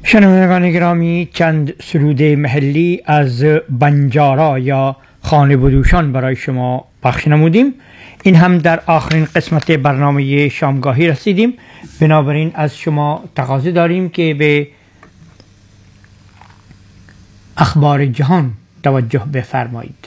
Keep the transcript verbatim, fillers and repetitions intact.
شنوندگان گرامی، چند سرود محلی از بنجارا یا خانه بدوشان برای شما پخش نمودیم. این هم در آخرین قسمت برنامه شامگاهی رسیدیم، بنابراین از شما تقاضا داریم که به اخبار جهان توجه بفرمایید.